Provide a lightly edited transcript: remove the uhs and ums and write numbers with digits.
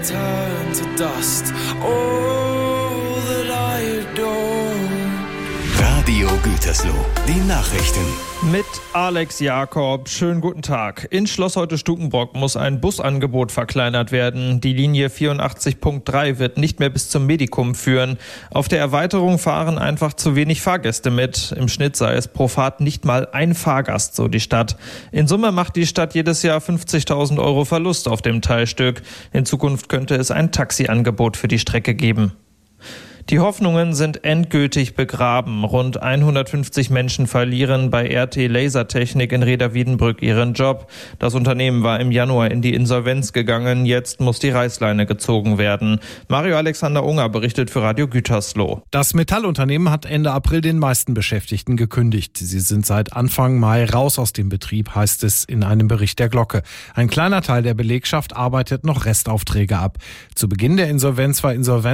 turn to dust. All that I adore. Radio Gütersloh, die Nachrichten. Mit Alex Jakob. Schönen guten Tag. In Schloss Heute-Stukenbrock muss ein Busangebot verkleinert werden. Die Linie 84.3 wird nicht mehr bis zum Medikum führen. Auf der Erweiterung fahren einfach zu wenig Fahrgäste mit. Im Schnitt sei es pro Fahrt nicht mal ein Fahrgast, so die Stadt. In Summe macht die Stadt jedes Jahr 50.000 € Verlust auf dem Teilstück. In Zukunft könnte es ein Taxiangebot für die Strecke geben. Die Hoffnungen sind endgültig begraben. Rund 150 Menschen verlieren bei RT Lasertechnik in Rheda-Wiedenbrück ihren Job. Das Unternehmen war im Januar in die Insolvenz gegangen. Jetzt muss die Reißleine gezogen werden. Mario Alexander Unger berichtet für Radio Gütersloh. Das Metallunternehmen hat Ende April den meisten Beschäftigten gekündigt. Sie sind seit Anfang Mai raus aus dem Betrieb, heißt es in einem Bericht der Glocke. Ein kleiner Teil der Belegschaft arbeitet noch Restaufträge ab. Zu Beginn der Insolvenz war